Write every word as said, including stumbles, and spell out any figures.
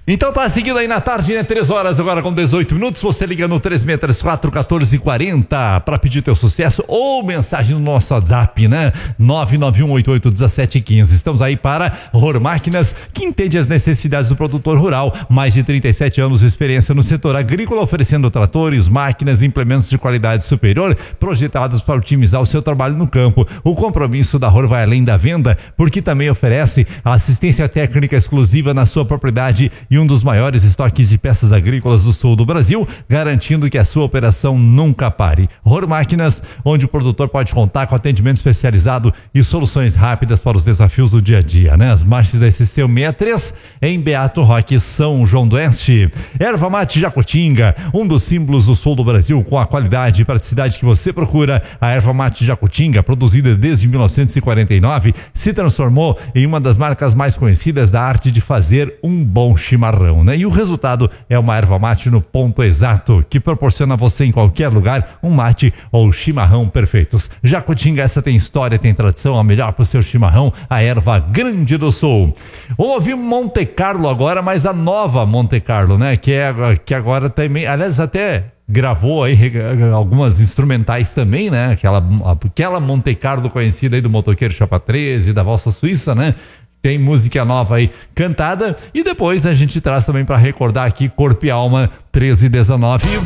Então tá seguindo aí na tarde, né? três horas agora com dezoito minutos. Você liga no três seis três quatro, um quatro quatro zero para pedir teu sucesso ou mensagem no nosso WhatsApp, né? nove nove um oito oito um sete um cinco. Estamos aí para Rohr Máquinas, que entende as necessidades do produtor rural. Mais de trinta e sete anos de experiência no setor agrícola, oferecendo tratores, máquinas e implementos de qualidade superior, projetados para otimizar o seu trabalho no campo. O compromisso da Rohr vai além da venda, porque também oferece assistência técnica exclusiva na sua propriedade e um dos maiores estoques de peças agrícolas do sul do Brasil, garantindo que a sua operação nunca pare. Rohr Máquinas, onde o produtor pode contar com atendimento especializado e soluções rápidas para os desafios do dia a dia, né? As marchas da S C sessenta e três em Beato Roque, São João do Oeste. Erva Mate Jacutinga, um dos símbolos do sul do Brasil, com a qualidade e praticidade que você procura. A Erva Mate Jacutinga, produzida desde mil novecentos e quarenta e nove, se transformou em uma das marcas mais conhecidas da arte de fazer um bom chimarrão, né? E o resultado é uma erva mate no ponto exato, que proporciona a você em qualquer lugar um mate ou chimarrão perfeitos. Jacutinga, essa tem história, tem tradição, a melhor pro seu chimarrão, a erva Grande do Sul. Vamos ouvir Monte Carlo agora, mas a nova Monte Carlo, né? Que é que agora também, aliás, até gravou aí algumas instrumentais também, né? Aquela, aquela Monte Carlo conhecida aí do motoqueiro Chapa treze, da Valsa Suíça, né? Tem música nova aí cantada e depois a gente traz também para recordar aqui Corpo e Alma treze e dezenove.